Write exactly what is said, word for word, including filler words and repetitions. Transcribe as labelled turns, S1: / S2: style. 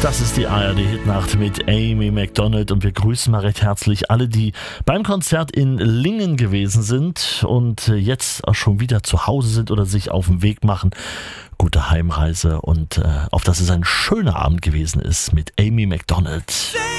S1: Das ist die A R D-Hitnacht mit Amy Macdonald und wir grüßen mal recht herzlich alle, die beim Konzert in Lingen gewesen sind und jetzt auch schon wieder zu Hause sind oder sich auf den Weg machen. Gute Heimreise und äh, auf dass es ein schöner Abend gewesen ist mit Amy Macdonald.